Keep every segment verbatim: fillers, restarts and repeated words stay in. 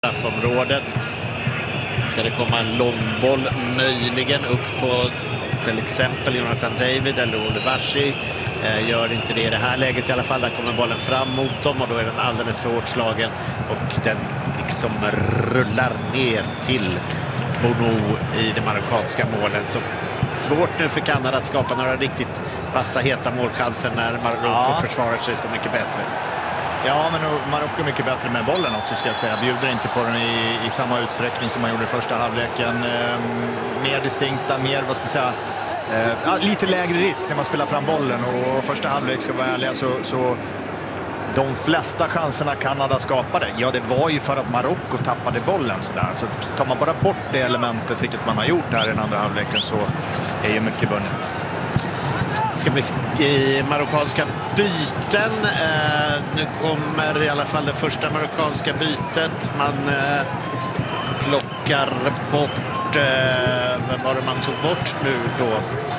straffområdet. Ska det komma en långboll möjligen upp på till exempel Jonathan David eller Oluwashi. Eh, gör inte det i det här läget i alla fall. Där kommer bollen fram mot dem och då är den alldeles för hårt slagen och den liksom rullar ner till Bono i det marockanska målet. Och svårt nu för Kanada att skapa några riktigt vassa heta målchanser när Marocko ja. försvarar sig så mycket bättre. Ja, men Marocko är mycket bättre med bollen också, ska jag säga. Bjuder inte på den i, i samma utsträckning som man gjorde i första halvleken. Ehm, mer distinkta, mer, vad ska jag säga, ehm, ja, lite lägre risk när man spelar fram bollen. Och första halvlek, ska vara ärliga, så, så de flesta chanserna Kanada skapade, ja, det var ju för att Marocko tappade bollen. Sådär. Så tar man bara bort det elementet, vilket man har gjort här i den andra halvleken, så är ju mycket vunnet. Det ska bli i marockanska byten. Eh, nu kommer i alla fall det första marockanska bytet. Man eh, plockar bort... Eh, vem var det man tog bort nu då?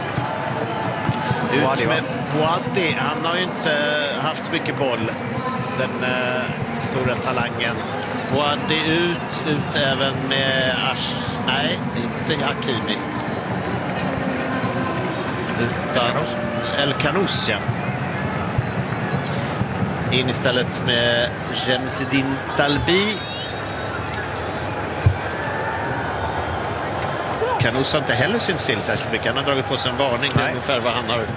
Ut Boadi, med Boadi. Han har ju inte haft mycket boll, den eh, stora talangen. Boadi ut, ut även med Ash... Nej, inte Hakimi. Utan El Khanous, ja. In istället med Jemsedine Talbi. Khanous har inte heller synts till särskilt mycket. Han har dragit på sig en varning. Det är ungefär vad han har.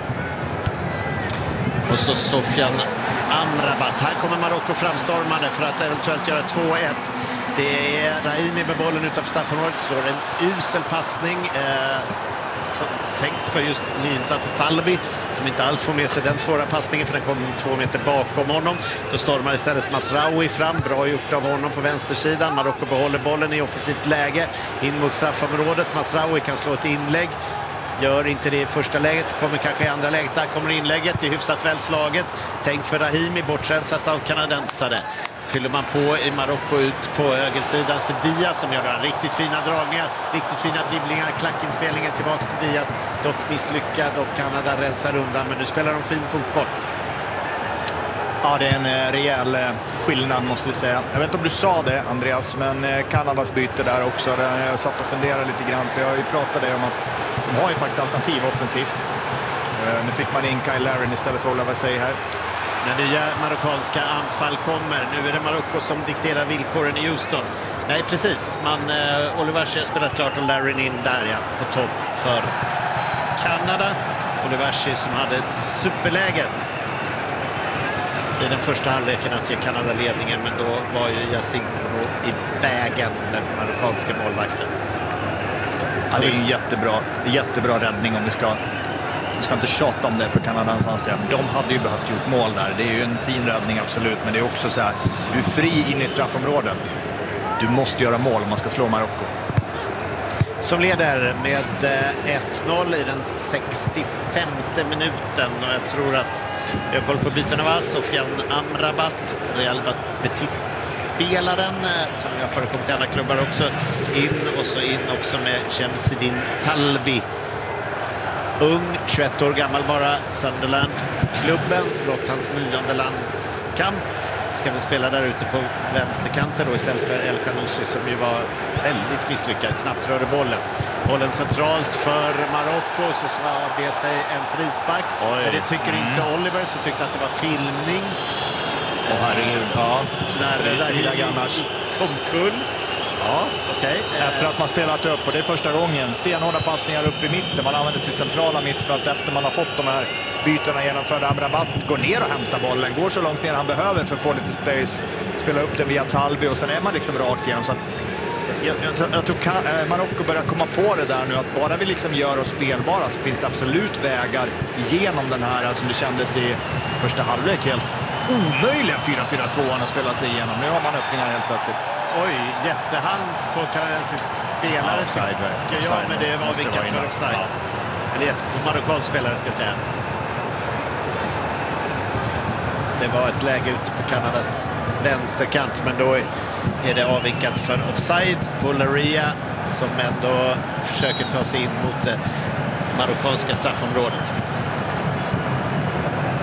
Och så Sofian Amrabat. Här kommer Marocko framstormande för att eventuellt göra två ett. Det är Rahimi med bollen utanför straffområdet. Slår en usel passning. Eh, Så tänkt för just nyinsatt Talbi, som inte alls får med sig den svåra passningen för den kom två meter bakom honom. Då stormar istället Masraoui fram. Bra gjort av honom på vänstersidan. Marocko behåller bollen i offensivt läge in mot straffområdet. Masraoui kan slå ett inlägg. Gör inte det i första läget, kommer kanske i andra läget. Där kommer inlägget, det är hyfsat välslaget. Tänkt för Rahimi, bortrensat av kanadensare. Fyller man på i Marocko ut på högersidan för Diaz som gör några riktigt fina dragningar, riktigt fina dribblingar, klackinspelningen tillbaka till Diaz. Dock misslyckad och Kanada rensar undan, men nu spelar de fin fotboll. Ja, det är en rejäl skillnad måste vi säga. Jag vet inte om du sa det, Andreas, men Kanadas byte där också. Där jag satt och funderade lite grann, för jag har ju pratat om att de har ju faktiskt alternativ offensivt. Nu fick man in Kyle Larin istället för Oluwashi här. När nya marockanska anfall kommer. Nu är det Marocko som dikterar villkoren i Houston. Nej, precis. Man, eh, Oluwashi har spelat klart och Larin in där, ja, på topp för Kanada. Oluwashi som hade superläget i den första halvleken att ge Kanada ledningen, men då var ju Yassine i vägen, den marockanska målvakten. Ja, det är en jättebra, jättebra räddning om vi ska... Vi ska inte tjata om det för Kanadans anspel. De hade ju behövt gjort mål där. Det är ju en fin räddning, absolut. Men det är också så här, du är fri in i straffområdet. Du måste göra mål om man ska slå Marocko. Som leder med ett noll i den sextiofemte minuten. Och jag tror att vi har koll på byten av Sofian Amrabat, Real Betis-spelaren, som jag förekommit i andra klubbar också. In och så in också med Jemsedine Talbi. Ung, tjugoett år gammal bara, Sunderland-klubben, blott hans nionde landskamp. Ska väl spela där ute på vänsterkanten då istället för El Khanous som ju var väldigt misslyckad, knappt rörde bollen. Bollen centralt för Marocko, så ska be sig en frispark. Oj. Men det tycker inte mm. Oliver, så tyckte att det var filmning. Åh oh, herregud, ja. När Rahimi kom kull. Ja, okej. Okay. Efter att man spelat upp, och det är första gången, stenhårda passningar upp i mitten. Man använder sitt centrala mittfält efter man har fått de här bytena genomförda. Amrabat går ner och hämtar bollen, går så långt ner han behöver för att få lite space, spela upp den via Talbi och sen är man liksom rakt igenom. Så att jag, jag, jag tror kan, Marocko börjar komma på det där nu, att bara vi liksom gör oss spelbara så finns det absolut vägar genom den här, som det kändes i första halvlek helt omöjliga fyra fyra två att spela sig igenom. Nu har man öppningar helt plötsligt. Oj, jättehands på kanadensisk spelare. Ja, offside, ja, men det var vinkat för offside. Ja. Eller på marockansk spelare, ska jag säga. Det var ett läge ute på Kanadas vänsterkant, men då är det avvinkat för offside på Laria, som ändå försöker ta sig in mot det marockanska straffområdet.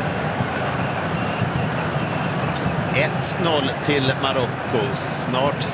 ett noll till Marocko. Snart